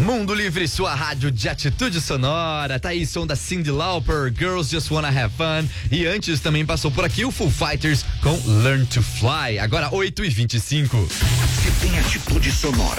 Mundo Livre, sua rádio de atitude sonora. Tá aí som da Cyndi Lauper, Girls Just Wanna Have Fun. E antes também passou por aqui o Foo Fighters com Learn to Fly. Agora 8h25. Você tem atitude sonora.